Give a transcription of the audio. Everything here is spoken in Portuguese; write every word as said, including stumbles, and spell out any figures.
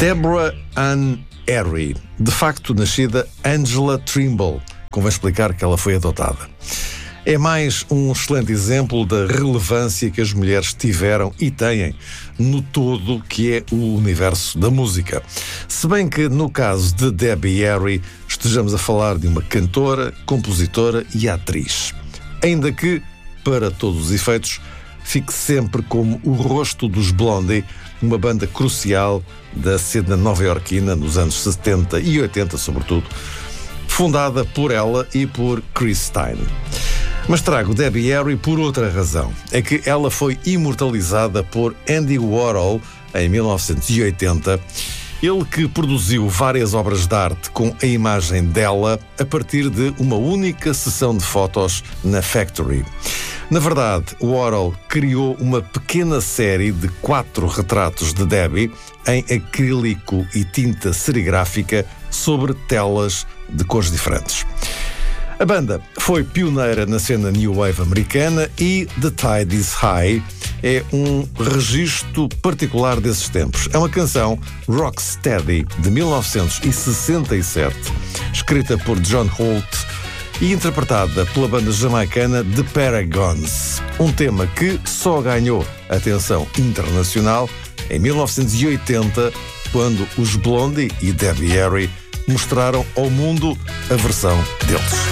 Deborah Ann Harry, de facto nascida Angela Trimble. Convém explicar que ela foi adotada. É mais um excelente exemplo da relevância que as mulheres tiveram e têm no todo que é o universo da música. Se bem que, no caso de Debbie Harry, estejamos a falar de uma cantora, compositora e atriz. Ainda que, para todos os efeitos, fique sempre como o rosto dos Blondie, uma banda crucial da cena nova-iorquina nos anos setenta e oitenta, sobretudo, fundada por ela e por Chris Stein. Mas trago Debbie Harry por outra razão. É que ela foi imortalizada por Andy Warhol em mil novecentos e oitenta, ele que produziu várias obras de arte com a imagem dela a partir de uma única sessão de fotos na Factory. Na verdade, Warhol criou uma pequena série de quatro retratos de Debbie em acrílico e tinta serigráfica sobre telas de cores diferentes. A banda foi pioneira na cena New Wave americana e The Tide is High é um registro particular desses tempos. É uma canção Rocksteady de mil novecentos e sessenta e sete, escrita por John Holt e interpretada pela banda jamaicana The Paragons. Um tema que só ganhou atenção internacional em mil novecentos e oitenta, quando os Blondie e Debbie Harry mostraram ao mundo a versão deles.